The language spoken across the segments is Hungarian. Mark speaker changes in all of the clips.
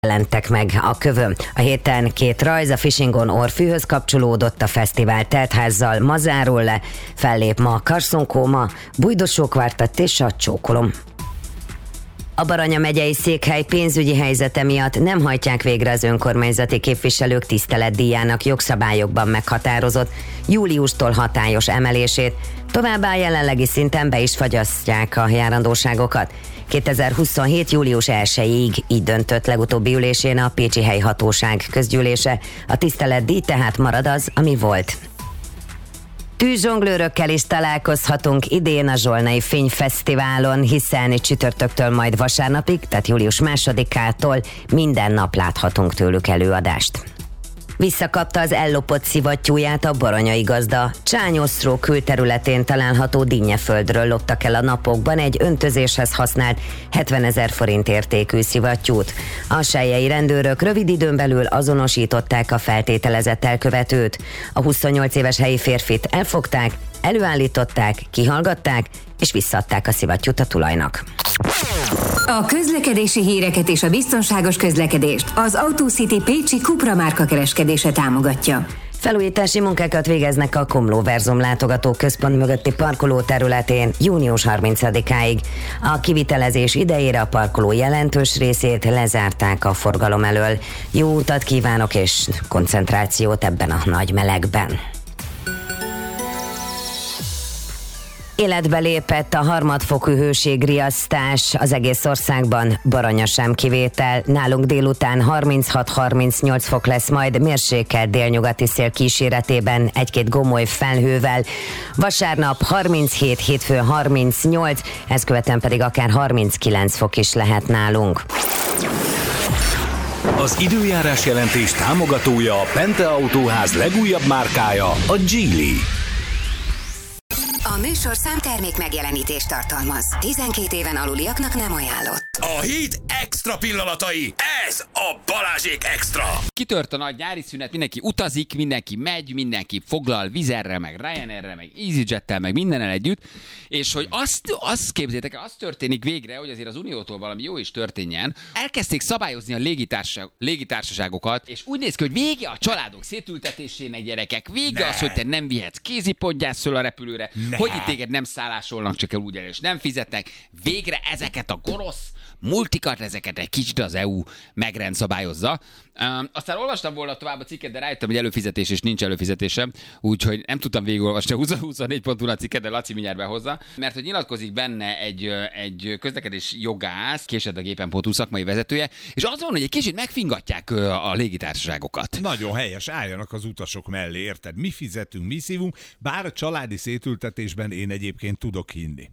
Speaker 1: jelentek meg a kövön. A héten 2 rajz a Fishing on Orfűhöz kapcsolódott, a fesztivál teltházzal ma zárul le, fellép ma Carson Kóma, Bújdosó Kvartett és a Csókolom. A Baranya megyei székhely pénzügyi helyzete miatt nem hajtják végre az önkormányzati képviselők tiszteletdíjának jogszabályokban meghatározott júliustól hatályos emelését, továbbá jelenlegi szinten be is fagyasztják a járandóságokat. 2027. július 1-ig így döntött legutóbbi ülésén a Pécsi Helyhatóság közgyűlése. A tiszteletdíj tehát marad az, ami volt. Tűzzsonglőrökkel is találkozhatunk idén a Zsolnai Fényfesztiválon, hiszen csütörtöktől majd vasárnapig, tehát július 2-ától minden nap láthatunk tőlük előadást. Visszakapta az ellopott szivattyúját a baranyai gazda. Csányosztró külterületén található dinnyeföldről loptak el a napokban egy öntözéshez használt 70 000 forint értékű szivattyút. A selyei rendőrök rövid időn belül azonosították a feltételezett elkövetőt. A 28 éves helyi férfit elfogták, előállították, kihallgatták és visszaadták a szivattyút a tulajnak.
Speaker 2: A közlekedési híreket és a biztonságos közlekedést az AutoCity Pécsi Cupra márka kereskedése támogatja.
Speaker 1: Felújítási munkákat végeznek a Komló-Verzum látogatóközpont mögötti parkoló területén június 30-áig. A kivitelezés idejére a parkoló jelentős részét lezárták a forgalom elől. Jó utat kívánok és koncentrációt ebben a nagy melegben. Életbe lépett a harmadfokú hőségriasztás az egész országban, Baranya sem kivétel. Nálunk délután 36-38 fok lesz, majd mérsékelt délnyugati szél kíséretében egy-két gomoly felhővel. Vasárnap 37, hétfőn 38, ezt követően pedig akár 39 fok is lehet nálunk.
Speaker 3: Az időjárás jelentés támogatója a Pente Autóház legújabb márkája, a Geely.
Speaker 2: A műsor számtermék megjelenítést tartalmaz. 12 éven aluliaknak nem ajánlott.
Speaker 4: A hét extra pillanatai, ez a Balázsék Extra.
Speaker 5: Kitört a nagy nyári szünet, mindenki utazik, mindenki megy, mindenki foglal Wizzairrel, meg Ryanairrel, meg EasyJettel, meg mindennel együtt, és hogy azt képzeljétek el, az történik végre, hogy azért az Uniótól valami jó is történjen. Elkezdték szabályozni a légitársaságokat, és úgy néz ki, hogy vége a családok szétültetésének, gyerekek, vége az, hogy te nem vihetsz kézipodgyászról a repülőre, hogy itt téged nem szállásolnak, csak el úgy el, és nem fizetnek. Végre ezeket a gonosz multikat, ezeket egy kicsit az EU megrendszabályozza. Aztán olvastam volna tovább a cikket, de rájöttem, hogy előfizetés és nincs előfizetésem, úgyhogy nem tudtam végigolvasni a 24.hu cikket, de Laci mindjárt behozza, mert hogy nyilatkozik benne egy közlekedés jogász, később a gépen.hu szakmai vezetője, és az van, hogy egy kicsit megfingatják a légitársaságokat.
Speaker 6: Nagyon helyes, álljanak az utasok mellé, érted? Mi fizetünk, mi szívunk, bár a családi szétültetésben én egyébként tudok hinni.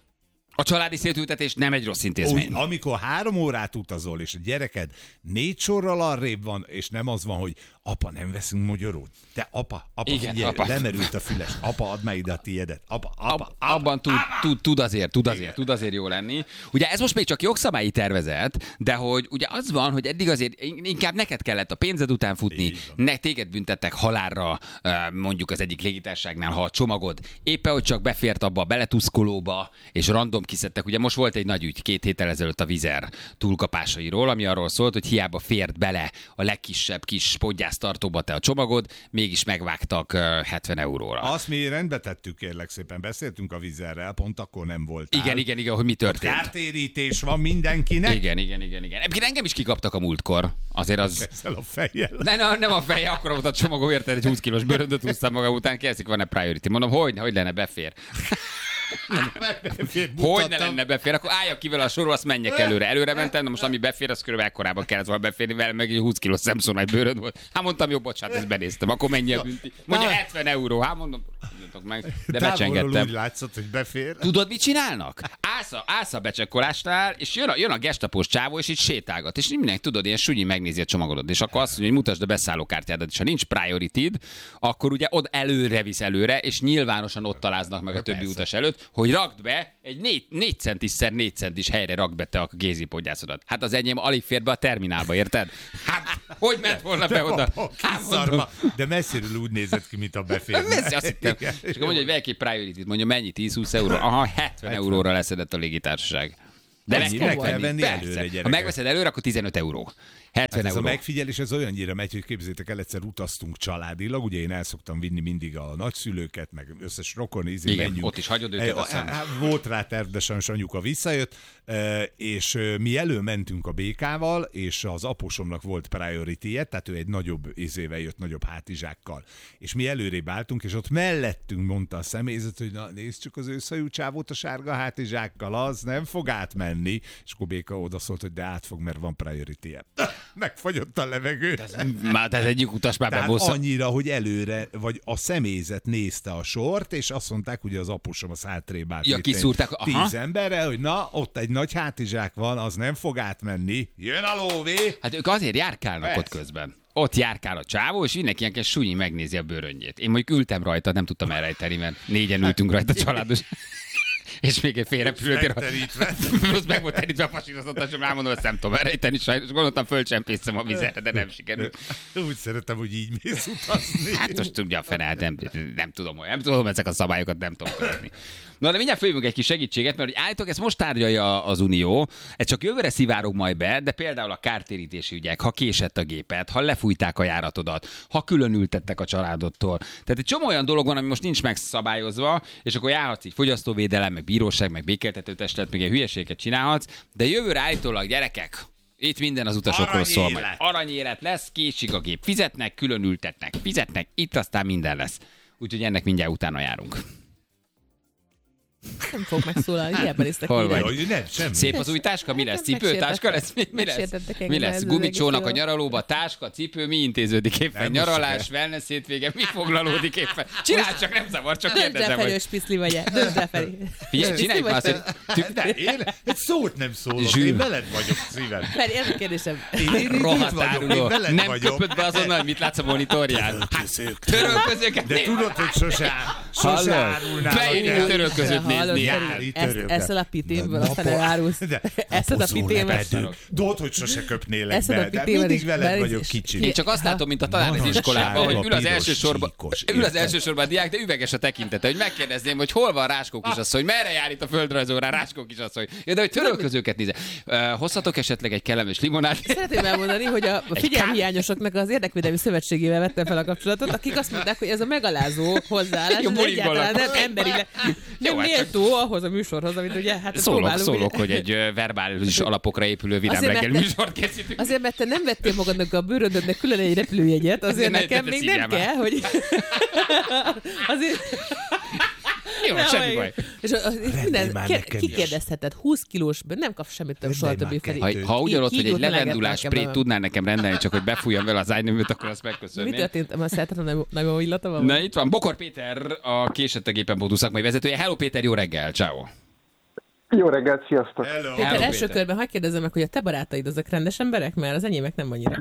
Speaker 5: A családi szétültetés nem egy rossz intézmény.
Speaker 6: Amikor 3 órát utazol, és a gyereked 4 sorral arrébb van, és nem az van, hogy apa, nem veszünk magyarót. Te apa, igen, figyelj, apa. Lemerült a füles. Apa, add meg ide a tiédet. Apa.
Speaker 5: Abban tud azért jó lenni. Ugye ez most még csak jogszabályi tervezet, de hogy ugye az van, hogy eddig azért inkább neked kellett a pénzed után futni, téged büntettek halálra, mondjuk az egyik légitársaságnál, ha a csomagod éppen, hogy csak befért abba a beletuszkolóba, és random kiszedtek. Ugye most volt egy nagy ügy 2 héttel ezelőtt a Wizzair túlkapásairól, ami arról szólt, hogy hiába fért bele a legkisebb kis podgyásztartóba te a csomagod, mégis megvágtak 70 euróra.
Speaker 6: Azt mi rendbe tettük, kérlek szépen, beszéltünk a Wizzairrel, pont akkor nem voltál.
Speaker 5: Igen, hogy mi történt.
Speaker 6: Kártérítés van mindenkinek.
Speaker 5: Igen. Egyébként engem is kikaptak a múltkor. Azért az...
Speaker 6: Ezzel a fejjel.
Speaker 5: Nem a fejjel, akkor volt a csomagom, érted, egy 20 kilós bőröndöt húztam magam után, kérdezik, van-e priority. Mondom, hogy lenne, befér. Hogy ne lenne befér, akkor álljak ki vele a sorról, azt menjek előre. Előre mentem, de most ami befér, az körülbelül ekkorában kellett volna beférni vele, meg egy 20 kilós Samsonite bőröd volt. Hát mondtam, jó, bocsánat, ezt benéztem, akkor mennyi a bünti? Mondja 70 euró, hát mondom, meg, de becsengettem.
Speaker 6: Úgy látszott, hogy befér.
Speaker 5: Tudod, mit csinálnak? Állsz a becsekkolásnál, és jön a gestapós csávó, és így sétálgat, és mindenki tudod, ilyen sunyi megnézi a csomagodat, és akkor azt mondja, hogy mutasd a beszállókártyádat, és ha nincs priority-d, akkor ugye ott előre visz előre, és nyilvánosan ott találkoznak meg a többi utas előtt, hogy rakd be egy 4 centis 4 centis helyre rakd be te a kézipodgyászodat. Hát az enyém alig fér be a terminálba, érted? Hát, hogy ment volna be oda?
Speaker 6: De messziről úgy nézett ki, mint a beférne.
Speaker 5: Messzi, azt hittem. És akkor mondja, hogy vegyek egy priority-t, mondja, mennyi? 10-20 euró? Aha, 70 euróra leszedett a légitársaság. De
Speaker 6: meg kell venni előre,
Speaker 5: ha megveszed előre, akkor 15 euró. 70
Speaker 6: ez
Speaker 5: euró.
Speaker 6: a megfigyelés, ez olyannyira megy, hogy képzeljétek el, egyszer utaztunk családilag, ugye én el szoktam vinni mindig a nagyszülőket, meg összes rokon,
Speaker 5: Igen, ott is hagyod őket, aztán...
Speaker 6: Volt rá terv, de sajnos anyuka visszajött, és mi előmentünk a békával, és az aposomnak volt priority-je, tehát ő egy nagyobb izével jött, nagyobb hátizsákkal. És mi előrébb álltunk, és ott mellettünk mondta a személyzet, hogy na, nézd csak az őszajú csávót a sárga hátizsákkal, az nem fog átmenni. És akkor Béka odaszólt, hogy de át fog, mert van priority-je. Megfagyott a levegő.
Speaker 5: Már ez egyik utas már bebossza.
Speaker 6: Annyira, hogy előre, vagy a személyzet nézte a sort, és azt mondták, hogy az apusom az hátrébb állt.
Speaker 5: Ja, kiszúrták.
Speaker 6: 10 emberre, hogy na, ott egy nagy hátizsák van, az nem fog átmenni. Jön a lóvé!
Speaker 5: Hát ők azért járkálnak ott közben. Ott járkál a csávó, és mindenki ilyen súnyi megnézi a bőröngyét. Én mondjuk ültem rajta, nem tudtam elrejteni, mert 4-en ültünk rajta családos. És még egy félrepülőtér. Plusz meg volt terítve a pasíroztatásom, rámondom, ezt nem tudom elrejteni, sajnos gondoltam, fölcsempészem a vizet, de nem sikerült.
Speaker 6: Úgy szeretem, hogy így mész utazni.
Speaker 5: Hát most tudja a fene, nem tudom, ezek a szabályokat nem tudom követni. Na, de mindjárt följövünk egy kis segítséget, mert hogy állítólag ezt most tárgyalja az Unió, ez csak jövőre szivárog majd be, de például a kártérítési ügyek, ha késett a gépet, ha lefújták a járatodat, ha különültettek a családodtól. Tehát egy csomó olyan dolog van, ami most nincs megszabályozva, és akkor járhatsz így fogyasztóvédelem, meg bíróság, meg békéltető testület, meg egy hülyeséget csinálhatsz, de jövőre állítólag, gyerekek, itt minden az utasokról szól majd. Aranyélet lesz, késik a gép, fizetnek, különültetnek, fizetnek, itt aztán minden lesz. Úgyhogy ennek mindjárt utána járunk.
Speaker 7: Nem fog megszólalni, hiába néztek
Speaker 5: Hol
Speaker 7: ide.
Speaker 5: vagy?
Speaker 6: Nem, semmi.
Speaker 5: Szép az új táska? Mi lesz? Cipőtáska lesz? Mi lesz? Mi lesz? Gumicsónak a nyaralóba, táska, cipő, mi intéződik éppen? Nyaralás, wellness hétvége, mi foglalódik éppen? Csinálj csak, nem zavar, csak kérdezem.
Speaker 7: Dönts felős piszli vagy -e. Dönts felé.
Speaker 5: Figyelj, csinálj már azt, hogy...
Speaker 6: Én egy szót nem szólok, én veled vagyok szívem.
Speaker 7: Feri, ez a kérdésem.
Speaker 6: Én
Speaker 5: Rohadt
Speaker 6: áruló.
Speaker 5: Nem köpöd be azonnal, hogy mit látsz a monitorján. Törölközőket.
Speaker 6: De tudod, hogy sose árulnál.
Speaker 5: Beírni törölközőt nézni.
Speaker 7: Eszel a pitémből, aztán elárulsz. Eszed a pitémből.
Speaker 6: Tudod, hogy sose köpnélek
Speaker 7: Eszed a
Speaker 6: be, de
Speaker 7: pitémből,
Speaker 6: mindig veled
Speaker 7: és
Speaker 6: vagyok kicsi.
Speaker 5: Én csak azt látom, mint a talán az iskolában, hogy ül az első sorban,
Speaker 6: piros,
Speaker 5: a diák, de üveges a tekintete, hogy megkérdezném, hogy hol van Ráskó kisasszony, merre jár itt a földrajzórán Ráskó kisasszony. Ja, de hogy törölközőket nézze. Hozhatok esetleg egy kellemes limonát?
Speaker 7: Szeretném elmondani, hogy a figyelmhiányosoknak az Érdekvédelmi Szövetségével vettem fel a kapcsolatot, akik azt mondták, hogy ez a megalázó hozzáállás, ez egyáltalán nem emberi, nem méltó ahhoz a műsorhoz, amit ugye hát
Speaker 5: szólok, hogy egy verbális alapokra épülő vidám reggel műsort készítünk.
Speaker 7: Azért, mert te nem vettél magadnak a bőröndödnek külön egy repülőjegyet, azért nekem még nem kell, hogy... Azért...
Speaker 5: Jó, semmi baj.
Speaker 7: És kikérdezheted, 20 kilós, nem kap semmit soha többé felé.
Speaker 5: Ha ugyanott, hogy egy levendulás sprayt tudnál nekem rendelni, csak hogy befújjam vele az ágyneműt, akkor azt megköszönném.
Speaker 7: Mi történt? Ma szeretem, nagyon illata van?
Speaker 5: Na itt van, Bokor Péter, a Késett a gépen Bódú szakmai vezetője. Hello Péter, jó reggel, ciao.
Speaker 8: Jó reggelt, sziasztok!
Speaker 6: Hello.
Speaker 7: Péter,
Speaker 5: Hello,
Speaker 7: első
Speaker 5: Péter.
Speaker 7: körben hagyd kérdezzem meg, hogy a te barátaid azok rendes emberek, mert az enyémek nem annyira.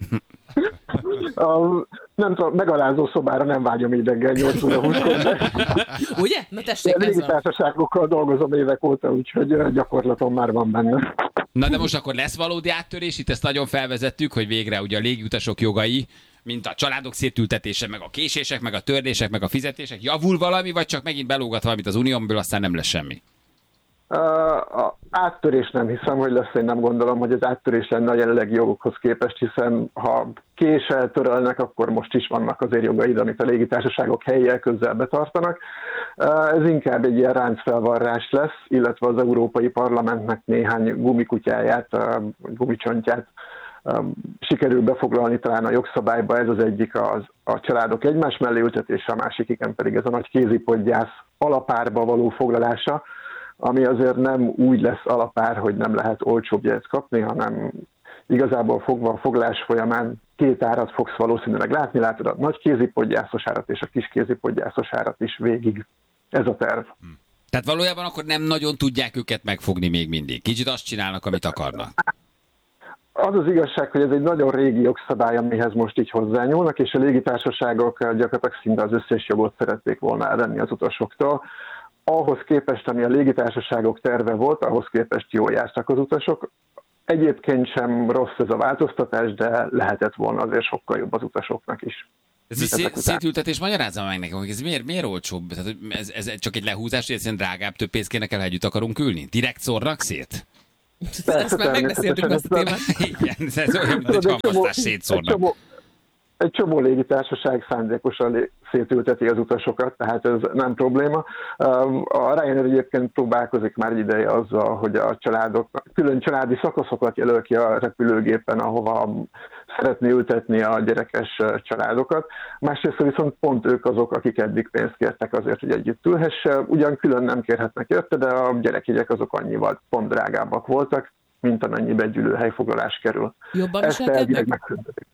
Speaker 8: Nem tudom, megalázó szobára nem vágyom így reggel 8 óra 20-kor, de
Speaker 7: Ugye? Na tessék, ez van.
Speaker 8: légitársaságokkal dolgozom évek óta, úgyhogy gyakorlatom már van benne.
Speaker 5: Na de most akkor lesz valódi áttörés, itt ezt nagyon felvezettük, hogy végre ugye a légiutasok jogai, mint a családok szétültetése, meg a késések, meg a törlések, meg a fizetések, javul valami, vagy csak megint belógat valamit az Uniónból, aztán nem lesz semmi?
Speaker 8: A áttörés nem hiszem, hogy lesz, én nem gondolom, hogy az áttörés lenne a jelenlegi jogokhoz képest, hiszen ha késsel törölnek, akkor most is vannak azért jogaid, amit a légitársaságok helyiel közel betartanak. Ez inkább egy ilyen ráncfelvarrás lesz, illetve az Európai Parlamentnek néhány gumikutyáját, gumicsontját sikerül befoglalni talán a jogszabályba, ez az egyik a családok egymás mellé ültetése, a másik igen pedig ez a nagy kézipodgyász alapárba való foglalása, ami azért nem úgy lesz alapár, hogy nem lehet olcsóbb jegyet kapni, hanem igazából fogva a foglás folyamán két árat fogsz valószínűleg látni, látod a nagy kézipodgyászos árat és a kis kézipodgyászos árat is végig. Ez a terv.
Speaker 5: Tehát valójában akkor nem nagyon tudják őket megfogni még mindig. Kicsit azt csinálnak, amit akarnak.
Speaker 8: Az az igazság, hogy ez egy nagyon régi jogszabály, amihez most így hozzányúlnak, és a légitársaságok gyakorlatilag szinte az összes jogot szerették volna elvenni az utasoktól. Ahhoz képest, ami a légitársaságok terve volt, ahhoz képest jól jártak az utasok. Egyébként sem rossz ez a változtatás, de lehetett volna azért sokkal jobb az utasoknak is.
Speaker 5: Ez a szétültetés, magyarázza meg nekem, hogy ez miért olcsóbb? Tehát, ez csak egy lehúzás, hogy egyszerűen drágább, több pénzt kéne kell, ha együtt akarunk ülni? Direkt szórnak szét?
Speaker 7: Ezt már megbeszéltük azt a témát.
Speaker 5: Igen, ez olyan, mint egy hamvasztás szétszórnak.
Speaker 8: Egy csomó légitársaság szándékosan szétülteti az utasokat, tehát ez nem probléma. A Ryanair egyébként próbálkozik már egy ideje azzal, hogy a családok külön családi szakaszokat jelöl ki a repülőgépen, ahova szeretné ültetni a gyerekes családokat. Másrészt viszont pont ők azok, akik eddig pénzt kértek azért, hogy együtt ülhesse. Ugyan külön nem kérhetnek érte, de a gyerekjegyek azok annyival pont drágábbak voltak, mint amennyibe egy ülőhelyfoglalás kerül.
Speaker 7: Jobban viselkednek?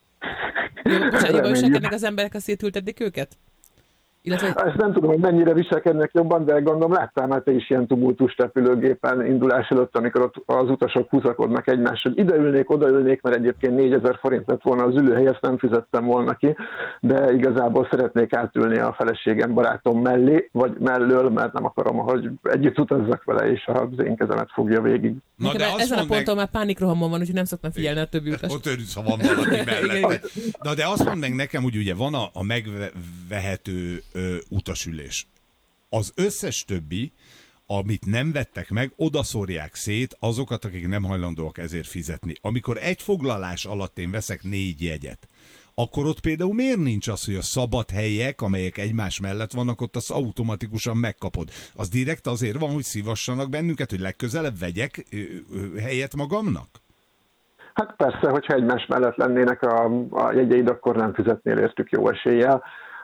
Speaker 7: Jobban viselkednek az emberek, ha szétültetik őket? Illetve...
Speaker 8: Ezt nem tudom, hogy mennyire viselkednek jobban, de gondolom láttál már te is ilyen tumultus repülőgépen indulás előtt, amikor ott az utasok húzakodnak egymást, hogy ideülnék, odaülnék, mert egyébként 4000 forint lett volna az ülőhely, ezt nem fizettem volna ki, de igazából szeretnék átülni a feleségem, barátom mellé, vagy mellől, mert nem akarom, hogy együtt utazzak vele, és az én kezemet fogja végig.
Speaker 7: Na, de ezen a ponton már pánikrohamon van, úgyhogy nem szoktam figyelni a többi utast.
Speaker 6: Ott örülsz, ha van valaki mellett. Na de azt mondd meg nekem, hogy ugye van a megvehető utasülés. Az összes többi, amit nem vettek meg, odaszórják szét azokat, akik nem hajlandóak ezért fizetni. Amikor egy foglalás alatt én veszek 4 jegyet, akkor ott például miért nincs az, hogy a szabad helyek, amelyek egymás mellett vannak, ott azt automatikusan megkapod? Az direkt azért van, hogy szívassanak bennünket, hogy legközelebb vegyek helyet magamnak?
Speaker 8: Hát persze, hogyha egymás mellett lennének a jegyeid, akkor nem fizetnél értük jó eséllyel.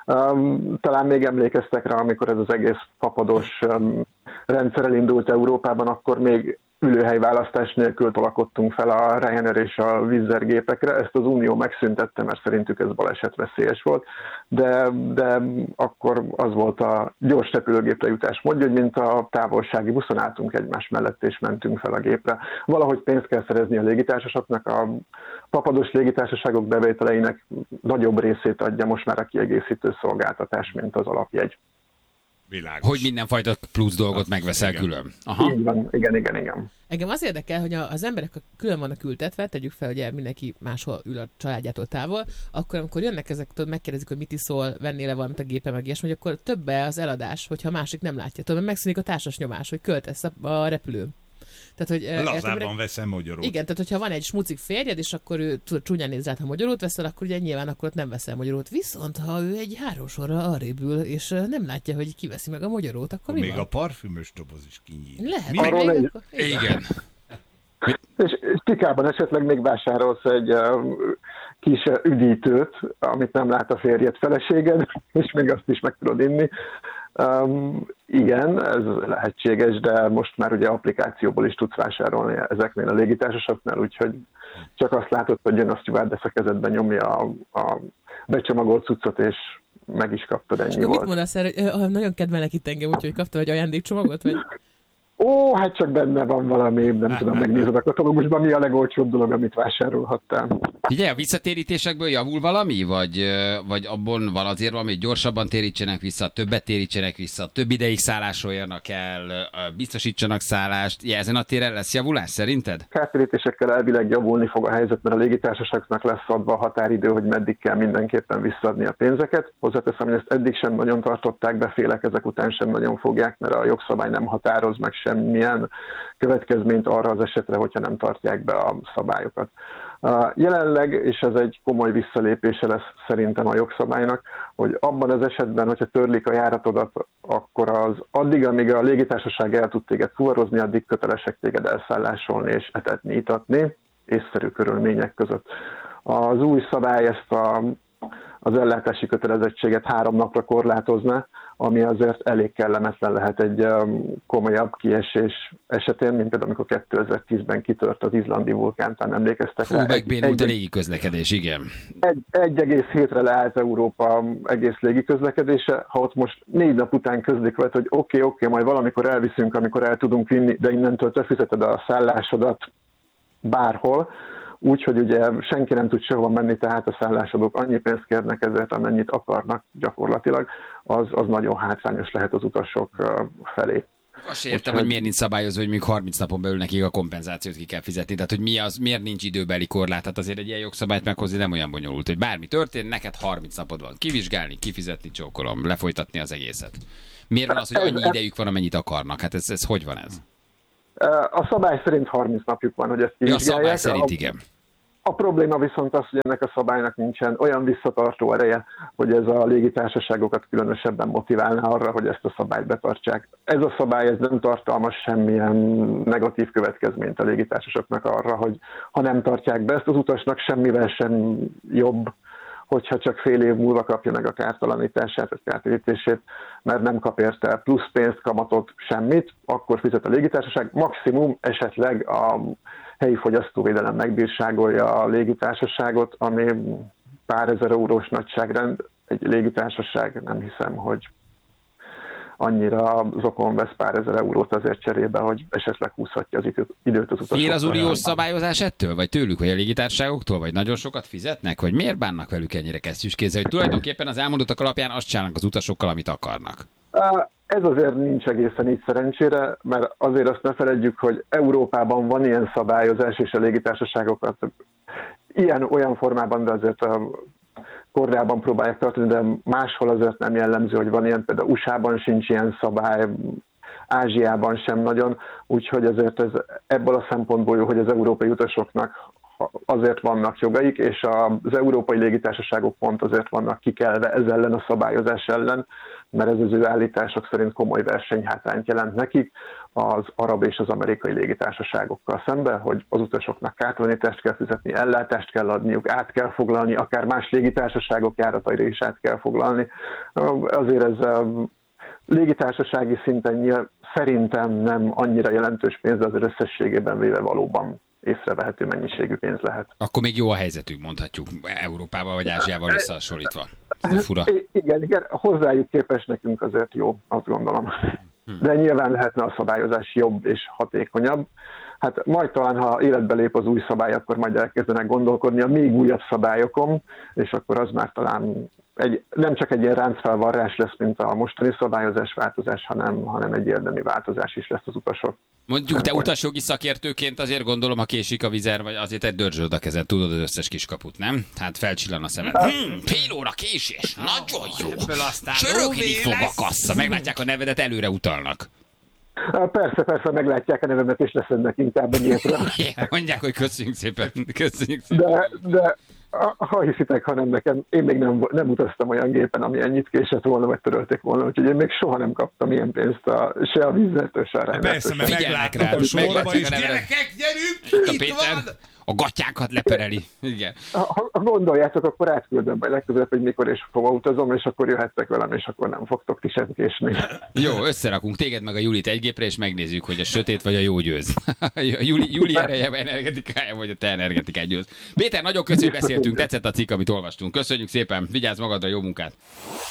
Speaker 8: Talán még emlékeztek rá, amikor ez az egész papados rendszer elindult Európában, akkor még ülőhelyválasztás nélkül tolakodtunk fel a Ryanair és a Wizz Air gépekre. Ezt az Unió megszüntette, mert szerintük ez balesetveszélyes volt, de akkor az volt a gyors repülőgépre jutás módja, hogy mint a távolsági buszon álltunk egymás mellett és mentünk fel a gépre. Valahogy pénzt kell szerezni a légitársaságnak, a papados légitársaságok bevételeinek nagyobb részét adja most már a kiegészítő szolgáltatás, mint az alapjegy.
Speaker 6: Világos.
Speaker 5: Hogy mindenfajta plusz dolgot megveszel
Speaker 6: igen.
Speaker 5: Külön. Aha.
Speaker 8: Igen.
Speaker 7: Engem az érdekel, hogy az emberek külön vannak ültetve, tegyük fel, hogy mindenki máshol ül a családjától távol, akkor amikor jönnek ezek, tudod, megkérdezik, hogy mit iszol, vennél-e valamit a gépe, meg ilyesmi, hogy akkor többe az eladás, hogyha a másik nem látja. Tudod, megszűnik a társas nyomás, hogy költesz a repülőn. Tehát, hogy
Speaker 6: lazában veszem magyarót.
Speaker 7: Igen, tehát hogyha van egy smucik férjed, és akkor ő csúnyán néz rád, ha magyarót veszel, akkor ugye nyilván akkor ott nem veszel magyarót. Viszont ha ő egy 3 sorra arrébb ül, és nem látja, hogy kiveszi meg a magyarót, akkor mi
Speaker 6: még
Speaker 7: van?
Speaker 6: a parfümös doboz is kinyíl.
Speaker 7: Lehet.
Speaker 5: Igen.
Speaker 8: És Tikában esetleg még vásárolsz egy kis üdítőt, amit nem lát a férjed, feleséged, és még azt is meg tudod inni. Igen, ez lehetséges, de most már ugye applikációból is tudsz vásárolni ezeknél a légitársaságoknál, úgyhogy csak azt látod, hogy jön a stewardess a kezedben, nyomja a becsomagolt cuccot, és meg is kaptad, ennyi
Speaker 7: és
Speaker 8: volt.
Speaker 7: Mit mondasz erre, hogy nagyon kedvelnek itt engem, úgyhogy kaptam egy ajándékcsomagot, vagy?
Speaker 8: Ó, hát csak benne van valami, nem tudom, megnézed a katalógusban, mi a legolcsóbb dolog, amit vásárolhattál.
Speaker 5: Ugye a visszatérítésekből javul valami? Vagy abban van azért valami, hogy gyorsabban térítsenek vissza, többet térítsenek vissza, több ideig szállásoljanak el, biztosítsanak szállást. Ja, ezen a téren lesz javulás szerinted?
Speaker 8: Kártérítésekkel elvileg javulni fog a helyzet, mert a légitársaságoknak lesz adva a határidő, hogy meddig kell mindenképpen visszaadni a pénzeket. Hozzáteszem, hogy ezt eddig sem nagyon tartották be, félek ezek után sem nagyon fogják, mert a jogszabály nem határoz meg semmilyen következményt arra az esetre, hogyha nem tartják be a szabályokat. Jelenleg, és ez egy komoly visszalépése lesz szerintem a jogszabálynak, hogy abban az esetben, hogyha törlik a járatodat, akkor az addig, amíg a légitársaság el tud téged fuvarozni, addig kötelesek téged elszállásolni és etetni, itatni, észszerű körülmények között. Az új szabály ezt az ellátási kötelezettséget 3 napra korlátozna, ami azért elég kellemetlen lehet egy komolyabb kiesés esetén, mint például amikor 2010-ben kitört az izlandi vulkántán, emlékeztek rá?
Speaker 5: Megbénult a légiközlekedés, igen.
Speaker 8: 1,7-re leállt Európa egész légiközlekedése, ha ott most 4 nap után közlik veled, hogy oké, majd valamikor elviszünk, amikor el tudunk vinni, de innentől te fizeted a szállásodat bárhol, úgyhogy ugye senki nem tud sehova menni, tehát a szállásadók annyi pénzt kérnek ezért, amennyit akarnak gyakorlatilag, az nagyon hátrányos lehet az utasok felé.
Speaker 5: Azt értem, hogy miért nincs szabályozva, hogy még 30 napon belül nekik a kompenzációt ki kell fizetni. Tehát, hogy miért nincs időbeli korlát. Tehát azért egy ilyen jogszabályt meghozni nem olyan bonyolult, hogy bármi történt, neked 30 napod van kivizsgálni, kifizetni, csókolom, lefolytatni az egészet. Miért van az, hogy annyi idejük van, amennyit akarnak? Hát ez hogy van ez?
Speaker 8: A szabály szerint 30 napjuk van, hogy ezt kivizsgálják.
Speaker 5: A szabály szerint igen.
Speaker 8: A probléma viszont az, hogy ennek a szabálynak nincsen olyan visszatartó ereje, hogy ez a légitársaságokat különösebben motiválna arra, hogy ezt a szabályt betartsák. Ez a szabály ez nem tartalmaz semmilyen negatív következményt a légitársaságoknak arra, hogy ha nem tartják be ezt, az utasnak semmivel sem jobb, hogyha csak fél év múlva kapja meg a kártalanítását, vagy kártérítését, mert nem kap érte plusz pénzt, kamatot, semmit, akkor fizet a légitársaság. Maximum esetleg a helyi fogyasztóvédelem megbírságolja a légitársaságot, ami pár ezer eurós nagyságrend. Egy légitársaság nem hiszem, hogy annyira zokon vesz pár ezer eurót azért cserébe, hogy esetleg húzhatja az időt az utasoknak.
Speaker 5: Fél az uniós szabályozás ettől? Vagy tőlük, vagy a légitársaságoktól? Vagy nagyon sokat fizetnek? Vagy miért bánnak velük ennyire kesztyűskézzel? Hogy tulajdonképpen az elmondottak alapján azt csinálnak az utasokkal, amit akarnak?
Speaker 8: Ez azért nincs egészen így szerencsére, mert azért azt ne feledjük, hogy Európában van ilyen szabályozás, és a légitársaságokat olyan formában, de azért korábban próbálják tartani, de máshol azért nem jellemző, hogy van ilyen, például USA-ban sincs ilyen szabály, Ázsiában sem nagyon, úgyhogy azért ez ebből a szempontból jó, hogy az európai utasoknak azért vannak jogaik, és az európai légitársaságok pont azért vannak kikelve ez ellen a szabályozás ellen, mert ez az ő állítások szerint komoly versenyhátrányt jelent nekik az arab és az amerikai légitársaságokkal szemben, hogy az utasoknak kártalanítást kell fizetni, ellátást kell adniuk, át kell foglalni, akár más légitársaságok járataira is át kell foglalni. Azért ez légitársasági szinten szerintem nem annyira jelentős pénz, de azért összességében véve valóban észrevehető mennyiségű pénz lehet.
Speaker 5: Akkor még jó a helyzetük, mondhatjuk, Európával vagy Ázsiával összehasonlítva. Fura.
Speaker 8: Igen, hozzájuk képest nekünk azért jó, azt gondolom. De nyilván lehetne a szabályozás jobb és hatékonyabb. Hát majd talán, ha életbe lép az új szabály, akkor majd elkezdenek gondolkodni a még újabb szabályokon, és akkor az már talán nem csak egy ilyen ráncfelvarrás lesz, mint a mostani szabályozás változás, hanem egy érdemi változás is lesz az utasok.
Speaker 5: Mondjuk te utasjogi szakértőként azért gondolom, ha késik a vizer, vagy azért egy dörzsöd a kezed, tudod az összes kiskaput, nem? Hát felcsillan a szemed. Fél óra késés, nagyon jó. Csörögni fog a kassa, meglátják a nevedet, előre utalnak.
Speaker 8: Persze, meglátják a nevemet, és leszednek inkább ennyietről.
Speaker 5: Mondják, hogy köszönjük szépen.
Speaker 8: De ha hiszitek, ha nem nekem, én még nem utaztam olyan gépen, ami ennyit késett volna, vagy törölték volna, úgyhogy én még soha nem kaptam ilyen pénzt se a vízzeltől, se a rendetől.
Speaker 6: Persze, mert
Speaker 5: figyelnek rá,
Speaker 6: meglátják a gyerekek, gyerünk, itt van!
Speaker 5: A gatyákat lepereli. Igen.
Speaker 8: Ha gondoljátok, akkor átküldöm majd legközelebb, hogy mikor és hova utazom, és akkor jöhettek velem, és akkor nem fogtok ti sem késni.
Speaker 5: Jó, összerakunk téged meg a Julit egy gépre, és megnézzük, hogy a sötét vagy a jó győz. Juli ereje, energetikája, vagy a te energetikád győz. Péter, nagyon köszönjük, beszéltünk, tetszett a cikk, amit olvastunk. Köszönjük szépen, vigyázz magadra, jó munkát!